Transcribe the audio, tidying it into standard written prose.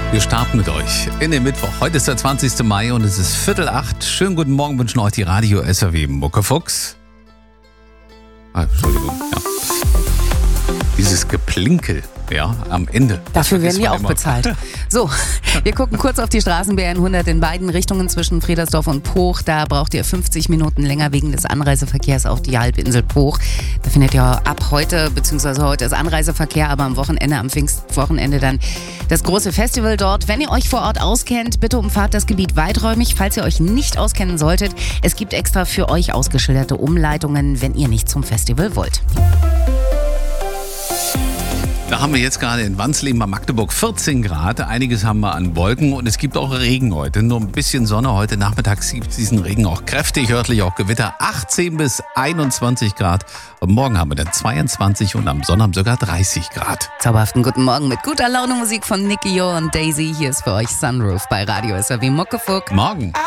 Wir starten mit euch in den Mittwoch. Heute ist der 20. Mai und es ist 7:45. Schönen guten Morgen wünschen euch die Radio SAW Muckefuchs. Entschuldigung, ja. Dieses Geplinkel, ja, am Ende. Dafür werden wir auch bezahlt. So, wir gucken kurz auf die Straßen BR 100 in beiden Richtungen zwischen Friedersdorf und Poch. Da braucht ihr 50 Minuten länger wegen des Anreiseverkehrs auf die Halbinsel Poch. Da findet ja ab heute, beziehungsweise heute ist Anreiseverkehr, aber am Wochenende, am Pfingstwochenende dann das große Festival dort. Wenn ihr euch vor Ort auskennt, bitte umfahrt das Gebiet weiträumig. Falls ihr euch nicht auskennen solltet, es gibt extra für euch ausgeschilderte Umleitungen, wenn ihr nicht zum Festival wollt. Da haben wir jetzt gerade in Wansleben bei Magdeburg 14 Grad. Einiges haben wir an Wolken und es gibt auch Regen heute. Nur ein bisschen Sonne. Heute Nachmittag gibt es diesen Regen auch kräftig, örtlich auch Gewitter. 18 bis 21 Grad. Und morgen haben wir dann 22 und am Sonnabend sogar 30 Grad. Zauberhaften guten Morgen mit guter Laune Musik von Nicky Jo und Daisy. Hier ist für euch Sunroof bei Radio SAW Muckefuck. Morgen.